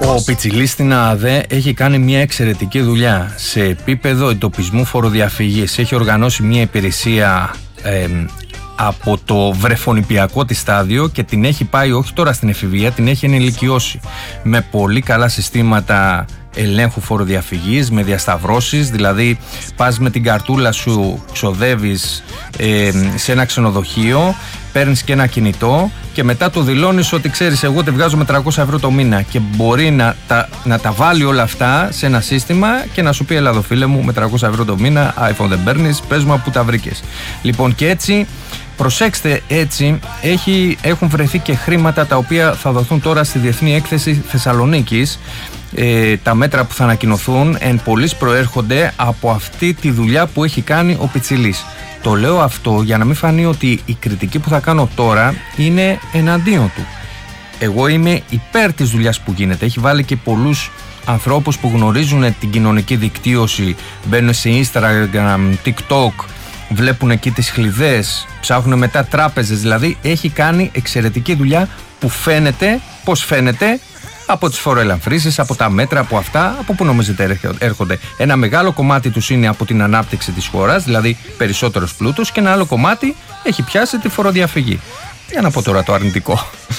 Ο Πιτσιλής στην ΑΔΕ έχει κάνει μια εξαιρετική δουλειά σε επίπεδο εντοπισμού φοροδιαφυγής. Έχει οργανώσει μια υπηρεσία από το βρεφονιπιακό της στάδιο και την έχει πάει όχι τώρα στην εφηβεία, την έχει ενηλικιώσει με πολύ καλά συστήματα ελέγχου φοροδιαφυγής, με διασταυρώσεις, δηλαδή πας με την καρτούλα σου, ξοδεύεις σε ένα ξενοδοχείο, παίρνεις και ένα κινητό και μετά το δηλώνεις ότι ξέρεις εγώ te βγάζω με 300 ευρώ το μήνα και μπορεί να τα βάλει όλα αυτά σε ένα σύστημα και να σου πει έλα εδώ φίλε μου με 300 ευρώ το μήνα iPhone δεν παίρνεις, πες μου που τα βρήκες. Λοιπόν και έτσι προσέξτε, έτσι έχουν βρεθεί και χρήματα τα οποία θα δοθούν τώρα στη Διεθνή Έκθεση Θεσσαλονίκης. Τα μέτρα που θα ανακοινωθούν εν πολλοίς προέρχονται από αυτή τη δουλειά που έχει κάνει ο Πιτσιλής. Το λέω αυτό για να μην φανεί ότι η κριτική που θα κάνω τώρα είναι εναντίον του. Εγώ είμαι υπέρ της δουλειάς που γίνεται. Έχει βάλει και πολλούς ανθρώπους που γνωρίζουν την κοινωνική δικτύωση, μπαίνουν σε Instagram, TikTok, βλέπουν εκεί τις χλιδές, ψάχνουν μετά τράπεζες, δηλαδή έχει κάνει εξαιρετική δουλειά που φαίνεται, πώς φαίνεται, από τις φοροελαφρύνσεις, από τα μέτρα, από αυτά, από που νομίζετε έρχονται. Ένα μεγάλο κομμάτι τους είναι από την ανάπτυξη της χώρας, δηλαδή περισσότερος πλούτος, και ένα άλλο κομμάτι έχει πιάσει τη φοροδιαφυγή. Για να πω τώρα το αρνητικό.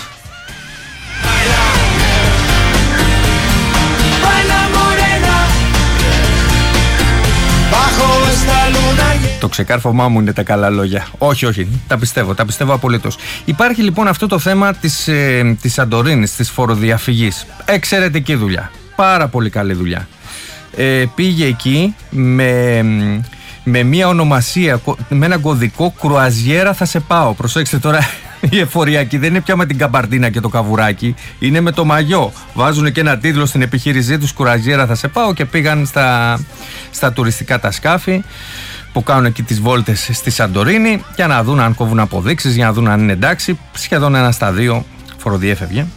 Το ξεκάρφωμά μου είναι τα καλά λόγια. Όχι, τα πιστεύω απολύτως. Υπάρχει λοιπόν αυτό το θέμα της Σαντορίνης, της φοροδιαφυγής. Εξαιρετική δουλειά, πάρα πολύ καλή δουλειά. Πήγε εκεί με μια ονομασία, με ένα κωδικό κρουαζιέρα θα σε πάω. Προσέξτε τώρα, η εφοριακή δεν είναι πια με την καμπαρντίνα και το καβουράκι, είναι με το μαγιό. Βάζουν και ένα τίτλο στην επιχείρησή τους, κρουαζιέρα θα σε πάω, και πήγαν στα τουριστικά τα σκάφη που κάνουν εκεί τις βόλτες στη Σαντορίνη για να δουν αν κόβουν αποδείξεις, για να δουν αν είναι εντάξει. Σχεδόν ένα στα δύο φοροδιέφευγε.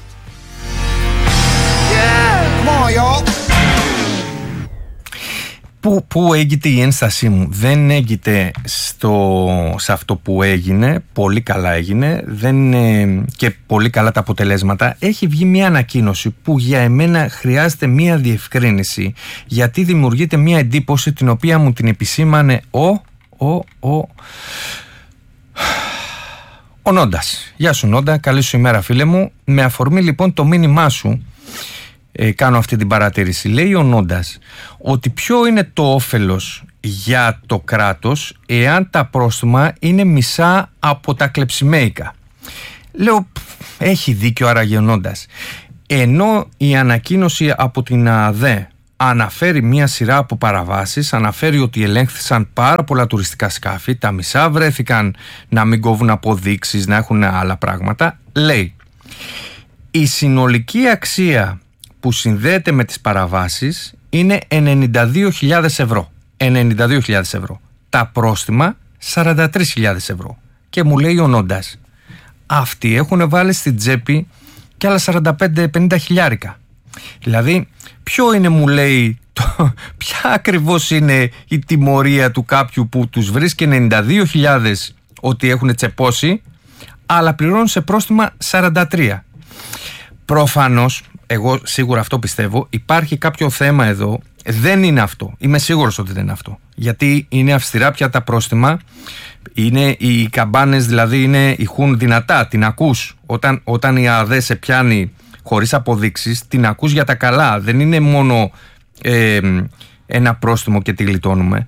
Πού έγκυται η ένστασή μου? Δεν έγκυται σε αυτό που έγινε. Πολύ καλά έγινε, δεν είναι και πολύ καλά τα αποτελέσματα. Έχει βγει μια ανακοίνωση που για εμένα χρειάζεται μια διευκρίνηση, γιατί δημιουργείται μια εντύπωση την οποία μου την επισήμανε ο Νόντας. Γεια σου Νόντα, καλή σου ημέρα φίλε μου. Με αφορμή λοιπόν το μήνυμά σου κάνω αυτή την παρατήρηση. Λέει ο Νόντας ότι ποιο είναι το όφελος για το κράτος εάν τα πρόστιμα είναι μισά από τα κλεψιμαίικα. Λέω, έχει δίκιο άραγε ο Νόντας. Ενώ η ανακοίνωση από την ΑΔΕ αναφέρει μια σειρά από παραβάσεις, αναφέρει ότι ελέγχθησαν πάρα πολλά τουριστικά σκάφη, τα μισά βρέθηκαν να μην κόβουν αποδείξεις, να έχουν άλλα πράγματα, λέει η συνολική αξία που συνδέεται με τις παραβάσεις είναι 92.000 ευρώ. 92.000 ευρώ. Τα πρόστιμα 43.000 ευρώ. Και μου λέει ο Νόντας, αυτοί έχουν βάλει στην τσέπη και άλλα 45-50 χιλιάρικα. Δηλαδή, ποιο είναι, μου λέει, ποια ακριβώς είναι η τιμωρία του κάποιου που τους βρίσκει 92.000 ότι έχουν τσεπώσει, αλλά πληρώνουν σε πρόστιμα 43. Προφανώς, εγώ σίγουρα αυτό πιστεύω, υπάρχει κάποιο θέμα εδώ. Δεν είναι αυτό. Είμαι σίγουρος ότι δεν είναι αυτό. Γιατί είναι αυστηρά πια τα πρόστιμα. Είναι οι καμπάνες, δηλαδή ηχούν δυνατά. Την ακούς. Όταν η ΑΔΕ σε πιάνει χωρίς αποδείξεις, την ακούς για τα καλά. Δεν είναι μόνο ένα πρόστιμο και τη γλιτώνουμε.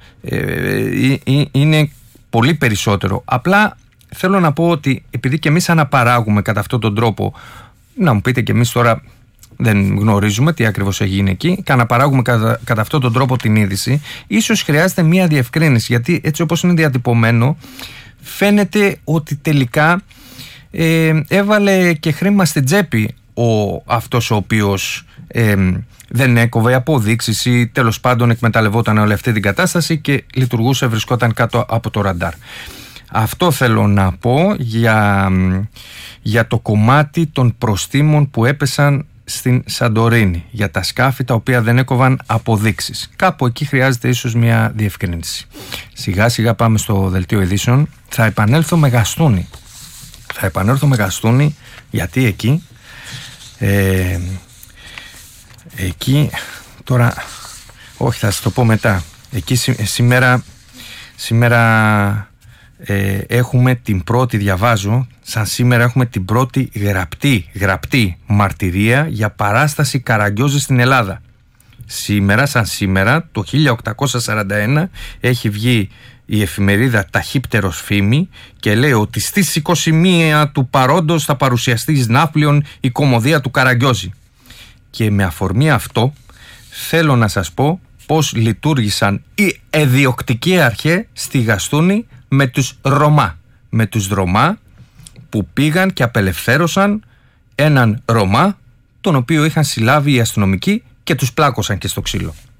Είναι πολύ περισσότερο. Απλά θέλω να πω ότι επειδή και εμείς αναπαράγουμε κατά αυτόν τον τρόπο, να μου πείτε και εμείς τώρα δεν γνωρίζουμε τι ακριβώς έγινε εκεί, και αναπαράγουμε κατά αυτόν τον τρόπο την είδηση, ίσως χρειάζεται μια διευκρίνηση, γιατί έτσι όπως είναι διατυπωμένο φαίνεται ότι τελικά έβαλε και χρήμα στην τσέπη αυτός ο οποίος δεν έκοβε αποδείξεις ή τέλος πάντων εκμεταλλευόταν όλη αυτή την κατάσταση και λειτουργούσε, βρισκόταν κάτω από το ραντάρ. Αυτό θέλω να πω για το κομμάτι των προστίμων που έπεσαν στην Σαντορίνη, για τα σκάφη τα οποία δεν έκοβαν αποδείξεις. Κάπου εκεί χρειάζεται ίσως μια διευκρίνηση. Σιγά σιγά πάμε στο δελτίο ειδήσεων. Θα επανέλθω με Γαστούνη, γιατί εκεί Εκεί τώρα, όχι, θα σας το πω μετά. Εκεί σήμερα έχουμε την πρώτη, διαβάζω, σαν σήμερα έχουμε την πρώτη γραπτή μαρτυρία για παράσταση Καραγκιόζη στην Ελλάδα. Σαν σήμερα, το 1841 έχει βγει η εφημερίδα Ταχύπτερος Φήμη και λέει ότι στις 21 του παρόντος θα παρουσιαστεί εις Ναύπλιον η κωμωδία του Καραγκιόζη. Και με αφορμή αυτό θέλω να σας πω πώς λειτουργήσαν οι εδιοκτικοί αρχαίοι στη Γαστούνη με τους Ρωμά που πήγαν και απελευθέρωσαν έναν Ρωμά τον οποίο είχαν συλλάβει οι αστυνομικοί και τους πλάκωσαν και στο ξύλο.